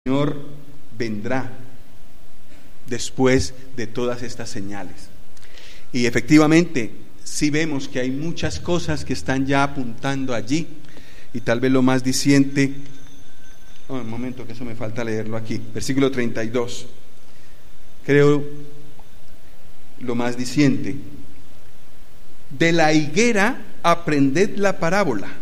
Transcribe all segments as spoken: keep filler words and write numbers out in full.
Señor vendrá después de todas estas señales. Y efectivamente, sí vemos que hay muchas cosas que están ya apuntando allí. Y tal vez lo más diciente, oh, un momento que eso me falta leerlo aquí, versículo treinta y dos. Creo lo más diciente: de la higuera aprended la parábola.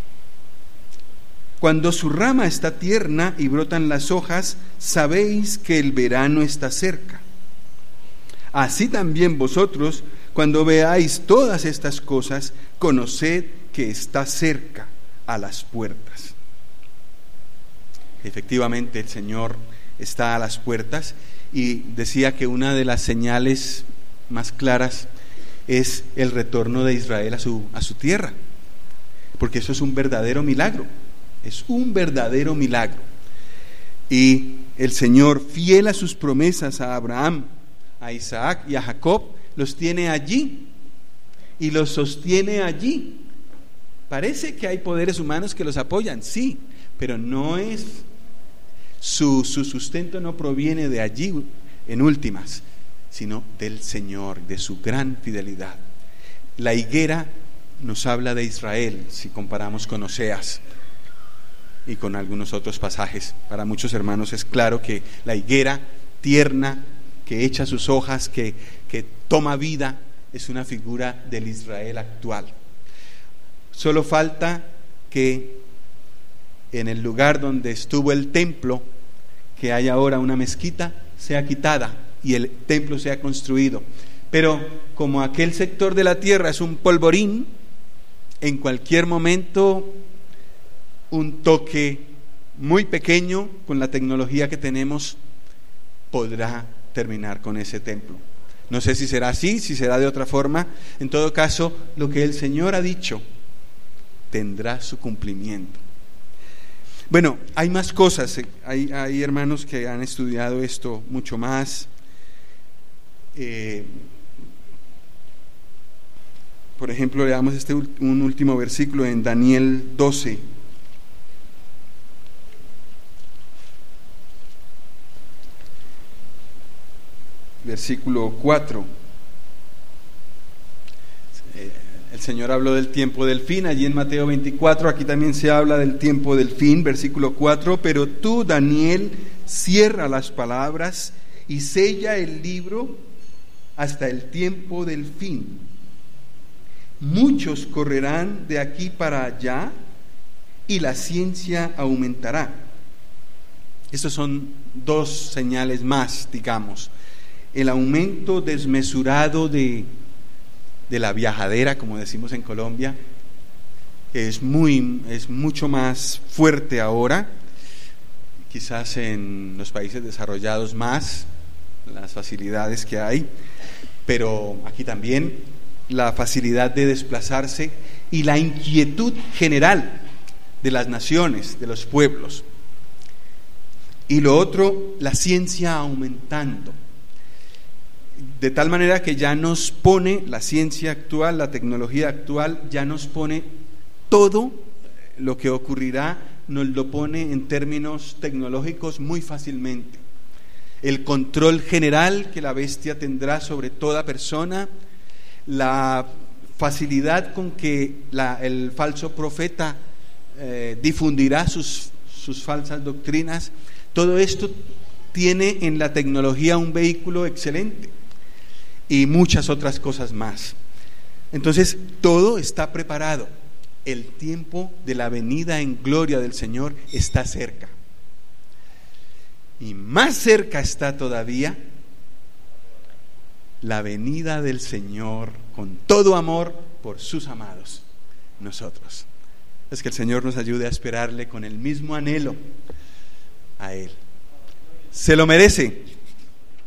Cuando su rama está tierna y brotan las hojas, sabéis que el verano está cerca. Así también vosotros, cuando veáis todas estas cosas, conoced que está cerca a las puertas. Efectivamente, el Señor está a las puertas, y decía que una de las señales más claras es el retorno de Israel a su, a su tierra, porque eso es un verdadero milagro. Es un verdadero milagro. Y el Señor, fiel a sus promesas a Abraham, a Isaac y a Jacob, los tiene allí y los sostiene allí. Parece que hay poderes humanos que los apoyan, sí, pero no es su, su sustento no proviene de allí en últimas, sino del Señor, de su gran fidelidad. La higuera nos habla de Israel, si comparamos con Oseas y con algunos otros pasajes. Para muchos hermanos es claro que la higuera tierna, que echa sus hojas, que, que toma vida, es una figura del Israel actual. Solo falta que en el lugar donde estuvo el templo, que hay ahora una mezquita, sea quitada y el templo sea construido. Pero como aquel sector de la tierra es un polvorín, en cualquier momento un toque muy pequeño con la tecnología que tenemos podrá terminar con ese templo. No sé si será así, si será de otra forma. En todo caso, lo que el Señor ha dicho tendrá su cumplimiento. Bueno, hay más cosas. Hay, hay hermanos que han estudiado esto mucho más. Eh, por ejemplo, leamos este un último versículo en Daniel doce. Versículo cuatro. El Señor habló del tiempo del fin allí en Mateo veinticuatro. Aquí también se habla del tiempo del fin, versículo cuatro. Pero tú, Daniel, cierra las palabras y sella el libro hasta el tiempo del fin. Muchos correrán de aquí para allá y la ciencia aumentará. Estos son dos señales más, digamos. El aumento desmesurado de, de la viajadera, como decimos en Colombia, que es, muy, es mucho más fuerte ahora, quizás en los países desarrollados más, las facilidades que hay, pero aquí también la facilidad de desplazarse y la inquietud general de las naciones, de los pueblos. Y lo otro, la ciencia aumentando. De tal manera que ya nos pone, la ciencia actual, la tecnología actual, ya nos pone todo lo que ocurrirá, nos lo pone en términos tecnológicos muy fácilmente. El control general que la bestia tendrá sobre toda persona, la facilidad con que la, el falso profeta eh, difundirá sus, sus falsas doctrinas, todo esto tiene en la tecnología un vehículo excelente. Y muchas otras cosas más. Entonces, todo está preparado. El tiempo de la venida en gloria del Señor está cerca. Y más cerca está todavía la venida del Señor con todo amor por sus amados, nosotros. Es que el Señor nos ayude a esperarle con el mismo anhelo a Él. Se lo merece.